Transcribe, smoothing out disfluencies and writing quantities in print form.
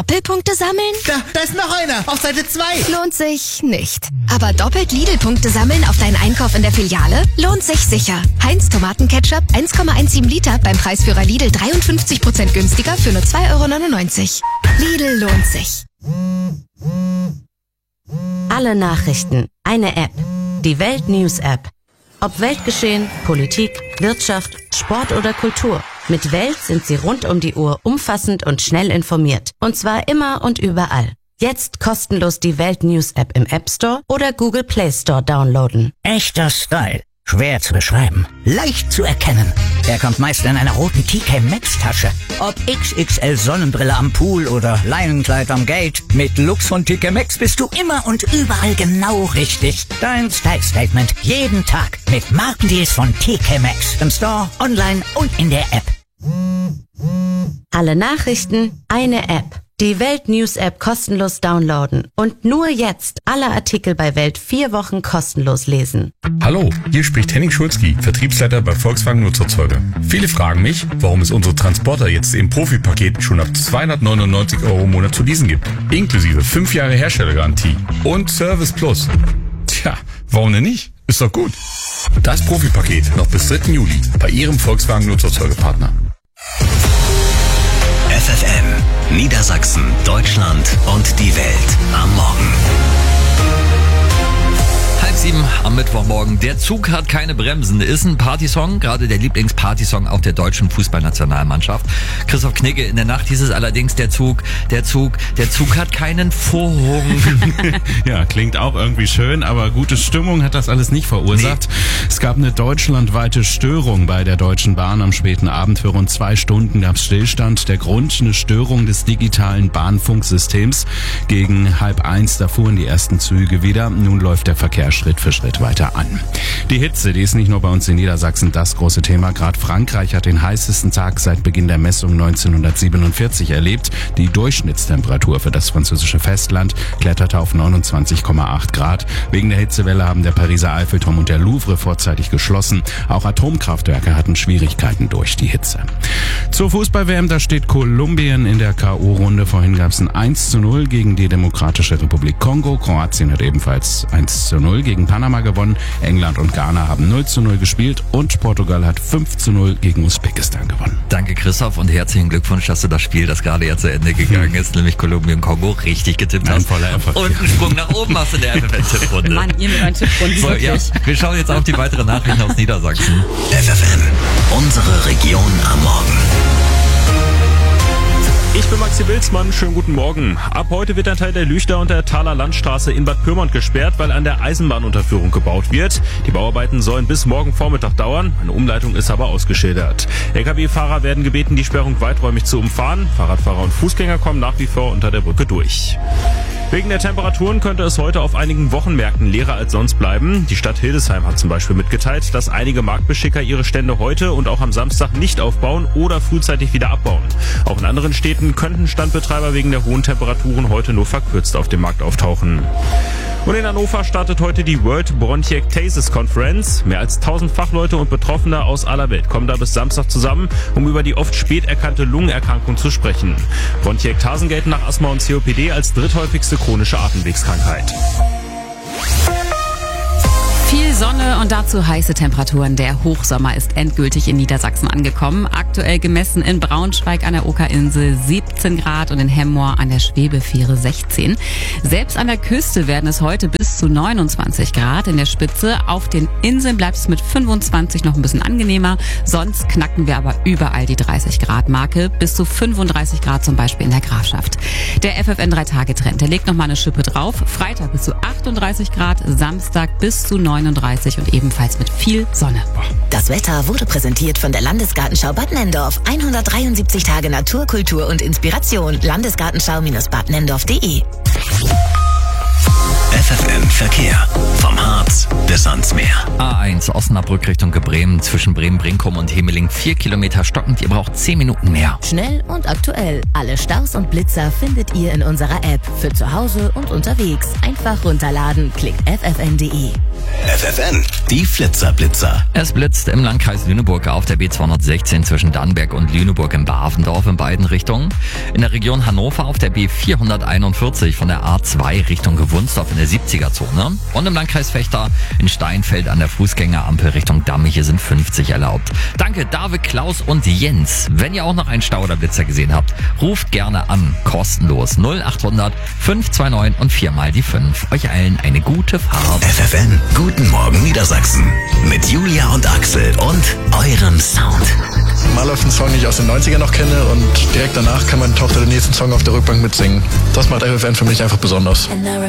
Doppelpunkte sammeln? Da ist noch einer, auf Seite 2. Lohnt sich nicht. Aber doppelt Lidl-Punkte sammeln auf deinen Einkauf in der Filiale? Lohnt sich sicher. Heinz Tomatenketchup 1,17 Liter beim Preisführer Lidl 53% günstiger für nur 2,99 €. Lidl lohnt sich. Alle Nachrichten, eine App. Die Welt News App. Ob Weltgeschehen, Politik, Wirtschaft, Sport oder Kultur. Mit Welt sind Sie rund um die Uhr umfassend und schnell informiert. Und zwar immer und überall. Jetzt kostenlos die Welt News App im App Store oder Google Play Store downloaden. Echter Style. Schwer zu beschreiben. Leicht zu erkennen. Er kommt meist in einer roten TK Maxx Tasche. Ob XXL Sonnenbrille am Pool oder Leinenkleid am Gate. Mit Lux von TK Maxx bist du immer und überall genau richtig. Dein Style Statement jeden Tag mit Markendeals von TK Maxx. Im Store, online und in der App. Alle Nachrichten, eine App. Die Welt News App kostenlos downloaden. Und nur jetzt alle Artikel bei Welt 4 Wochen kostenlos lesen. Hallo, hier spricht Henning Schulzki, Vertriebsleiter bei Volkswagen Nutzerzeuge. Viele fragen mich, warum es unsere Transporter jetzt im Profipaket schon ab 299 € im Monat zu leasen gibt. Inklusive 5 Jahre Herstellergarantie und Service Plus. Tja, warum denn nicht? Ist doch gut. Das Profipaket noch bis 3. Juli bei Ihrem Volkswagen Nutzerzeugepartner. FFN, Niedersachsen, Deutschland und die Welt am Morgen. 6:30 am Mittwochmorgen. Der Zug hat keine Bremsen. Ist ein Partysong, gerade der Lieblingspartysong auch der deutschen Fußballnationalmannschaft. Christoph Knigge, in der Nacht hieß es allerdings, der Zug hat keinen Vorhang. Ja, klingt auch irgendwie schön, aber gute Stimmung hat das alles nicht verursacht. Nee. Es gab eine deutschlandweite Störung bei der Deutschen Bahn am späten Abend. Für rund 2 Stunden gab es Stillstand. Der Grund, eine Störung des digitalen Bahnfunksystems. Gegen 12:30, da fuhren die ersten Züge wieder. Nun läuft der Verkehr Schritt für Schritt weiter an. Die Hitze, die ist nicht nur bei uns in Niedersachsen das große Thema. Gerade Frankreich hat den heißesten Tag seit Beginn der Messung 1947 erlebt. Die Durchschnittstemperatur für das französische Festland kletterte auf 29,8 Grad. Wegen der Hitzewelle haben der Pariser Eiffelturm und der Louvre vorzeitig geschlossen. Auch Atomkraftwerke hatten Schwierigkeiten durch die Hitze. Zur Fußball-WM, da steht Kolumbien in der K.O.-Runde. Vorhin gab es ein 1:0 gegen die Demokratische Republik Kongo. Kroatien hat ebenfalls 1:0 gegen Panama gewonnen. England und Ghana haben 0:0 gespielt und Portugal hat 5:0 gegen Usbekistan gewonnen. Danke, Christoph, und herzlichen Glückwunsch, dass du das Spiel, das gerade jetzt zu Ende gegangen ist, nämlich Kolumbien-Kongo, richtig getippt hast. Voller Erfolg. Und einen Sprung nach oben hast in der FFN-Tipprunde. Mann, ihr mit euren Tipprunden. So, ja, wir schauen jetzt auf die weiteren Nachrichten aus Niedersachsen. FFN, unsere Region am Morgen. Ich bin Maxi Wilsmann, schönen guten Morgen. Ab heute wird ein Teil der Lüchter und der Thaler Landstraße in Bad Pyrmont gesperrt, weil an der Eisenbahnunterführung gebaut wird. Die Bauarbeiten sollen bis morgen Vormittag dauern, eine Umleitung ist aber ausgeschildert. Lkw-Fahrer werden gebeten, die Sperrung weiträumig zu umfahren. Fahrradfahrer und Fußgänger kommen nach wie vor unter der Brücke durch. Wegen der Temperaturen könnte es heute auf einigen Wochenmärkten leerer als sonst bleiben. Die Stadt Hildesheim hat zum Beispiel mitgeteilt, dass einige Marktbeschicker ihre Stände heute und auch am Samstag nicht aufbauen oder frühzeitig wieder abbauen. Auch in anderen Städten könnten Standbetreiber wegen der hohen Temperaturen heute nur verkürzt auf dem Markt auftauchen. Und in Hannover startet heute die World Bronchiectasis Conference. Mehr als 1000 Fachleute und Betroffene aus aller Welt kommen da bis Samstag zusammen, um über die oft spät erkannte Lungenerkrankung zu sprechen. Bronchiektasen gelten nach Asthma und COPD als dritthäufigste chronische Atemwegskrankheit. Viel Sonne und dazu heiße Temperaturen. Der Hochsommer ist endgültig in Niedersachsen angekommen. Aktuell gemessen in Braunschweig an der Oker-Insel 17 Grad und in Hemmoor an der Schwebefähre 16. Selbst an der Küste werden es heute bis zu 29 Grad. In der Spitze auf den Inseln bleibt es mit 25 noch ein bisschen angenehmer. Sonst knacken wir aber überall die 30 Grad Marke. Bis zu 35 Grad zum Beispiel in der Grafschaft. Der FFN 3-Tage-Trend, der legt nochmal eine Schippe drauf. Freitag bis zu 38 Grad, Samstag bis zu 39 und ebenfalls mit viel Sonne. Das Wetter wurde präsentiert von der Landesgartenschau Bad Nenndorf. 173 Tage Natur, Kultur und Inspiration. Landesgartenschau-badnendorf.de. FFN Verkehr. Vom Harz bis ans Meer. A1 Osnabrück Richtung Bremen zwischen Bremen-Brinkum und Hemeling 4 Kilometer stockend. Ihr braucht 10 Minuten mehr. Schnell und aktuell. Alle Staus und Blitzer findet ihr in unserer App. Für zu Hause und unterwegs. Einfach runterladen. Klickt ffn.de. FFN, die Flitzer-Blitzer. Es blitzt im Landkreis Lüneburg auf der B216 zwischen Dannenberg und Lüneburg im Bavendorf in beiden Richtungen. In der Region Hannover auf der B441 von der A2 Richtung Gewunsdorf in der 70er-Zone. Und im Landkreis Vechta in Steinfeld an der Fußgängerampel Richtung Damme. Hier sind 50 erlaubt. Danke David, Klaus und Jens. Wenn ihr auch noch einen Stau oder Blitzer gesehen habt, ruft gerne an. Kostenlos 0800 529 und 4 mal die 5. Euch allen eine gute Fahrt. FFN, guten Morgen Niedersachsen. Mit Julia und Axel und eurem Sound. Mal läuft ein Song, den ich aus den 90ern noch kenne und direkt danach kann meine Tochter den nächsten Song auf der Rückbank mitsingen. Das macht FFN für mich einfach besonders.